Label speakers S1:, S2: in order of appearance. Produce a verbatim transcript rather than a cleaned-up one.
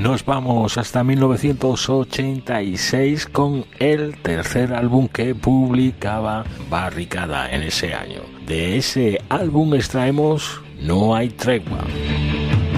S1: Nos vamos hasta mil novecientos ochenta y seis con el tercer álbum que publicaba Barricada en ese año. De ese álbum extraemos No hay tregua.